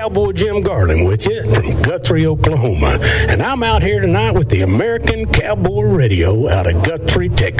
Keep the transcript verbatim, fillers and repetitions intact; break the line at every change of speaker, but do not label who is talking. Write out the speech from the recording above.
Cowboy Jim Garland with you from Guthrie, Oklahoma. And I'm out here tonight with the American Cowboy Radio out of Guthrie, Texas.